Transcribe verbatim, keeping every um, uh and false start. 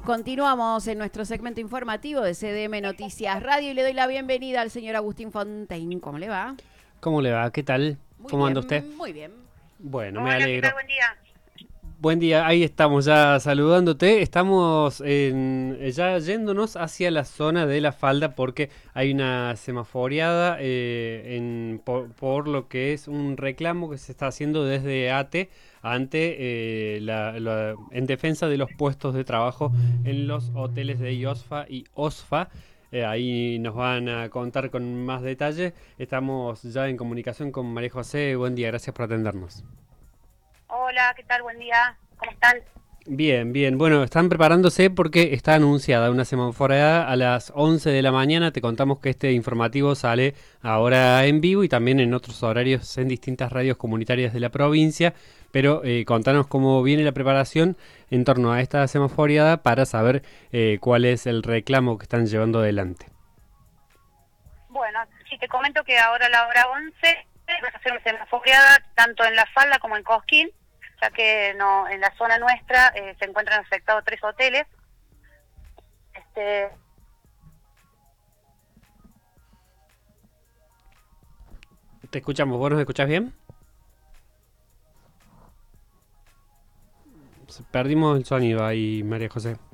Continuamos en nuestro segmento informativo de C D M Noticias Radio y le doy la bienvenida al señor Agustín Fontaine. ¿Cómo le va? ¿Cómo le va? ¿Qué tal? Muy ¿Cómo bien, anda usted? muy bien. Bueno, me Hola, ¿qué alegro. tal? Buen día. Buen día, ahí estamos ya saludándote. Estamos en- ya yéndonos hacia la zona de la falda porque hay una semaforeada eh, en, por, por lo que es un reclamo que se está haciendo desde ATE ante eh, la, la- en defensa de los puestos de trabajo en los hoteles de IOSFA y OSFA. Eh, ahí nos van a contar con más detalles. Estamos ya en comunicación con María José. Buen día, gracias por atendernos. Hola, ¿qué tal? Buen día. ¿Cómo están? Bien, bien. Bueno, están preparándose porque está anunciada una semaforeada a las once de la mañana. Te contamos que este informativo sale ahora en vivo y también en otros horarios en distintas radios comunitarias de la provincia. Pero eh, contanos cómo viene la preparación en torno a esta semaforeada para saber eh, cuál es el reclamo que están llevando adelante. Bueno, sí, te comento que ahora a la hora once vamos a hacer una semaforeada tanto en La Falda como en Cosquín, ya que no en la zona nuestra eh, se encuentran afectados tres hoteles. Este, Te escuchamos, ¿vos nos escuchás bien? Perdimos el sonido ahí, María José.